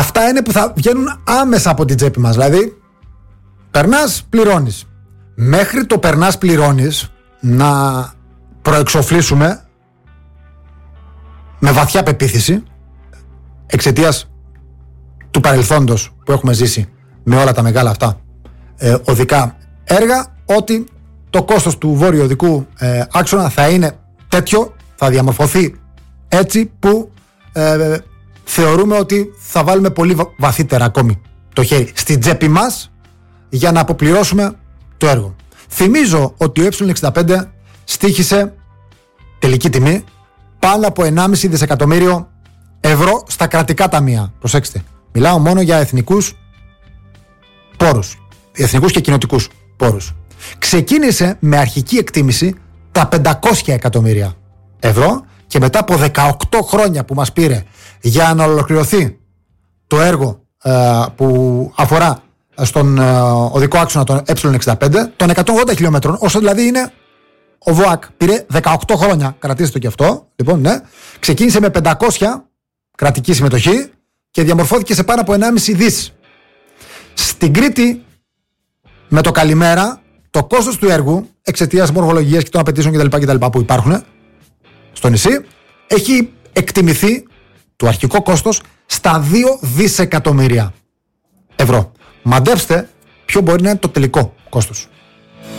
Αυτά είναι που θα βγαίνουν άμεσα από την τσέπη μας. Δηλαδή, περνάς, πληρώνεις. Μέχρι το περνάς, πληρώνεις να προεξοφλήσουμε με βαθιά πεποίθηση, εξαιτίας του παρελθόντος που έχουμε ζήσει με όλα τα μεγάλα αυτά οδικά έργα, ότι το κόστος του βόρειο οδικού άξονα θα είναι τέτοιο, θα διαμορφωθεί έτσι που θεωρούμε ότι θα βάλουμε πολύ βαθύτερα ακόμη το χέρι στην τσέπη μας για να αποπληρώσουμε το έργο. Θυμίζω ότι ο Ε65 στοίχησε τελική τιμή πάνω από 1,5 δισεκατομμύριο ευρώ στα κρατικά ταμεία. Προσέξτε, μιλάω μόνο για εθνικούς πόρους, εθνικούς και κοινοτικούς πόρους. Ξεκίνησε με αρχική εκτίμηση τα 500 εκατομμύρια ευρώ και μετά από 18 χρόνια που μας πήρε για να ολοκληρωθεί το έργο που αφορά στον οδικό άξονα των Ε65 των 180 χιλιόμετρων, όσο δηλαδή είναι ο ΒΟΑΚ, πήρε 18 χρόνια, κρατήστε το και αυτό, λοιπόν, ναι. Ξεκίνησε με 500 κρατική συμμετοχή και διαμορφώθηκε σε πάνω από 1,5 δις. Στην Κρήτη, με το καλημέρα, το κόστος του έργου, εξαιτίας μορφολογίας και των απαιτήσεων κτλ. Που υπάρχουν στο νησί, έχει εκτιμηθεί το αρχικό κόστος στα 2 δισεκατομμύρια ευρώ. Μαντέψτε ποιο μπορεί να είναι το τελικό κόστος.